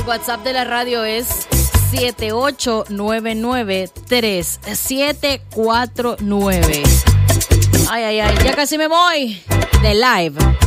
WhatsApp de la radio es 78993749. Ay, ay, ay, ya casi me voy de live.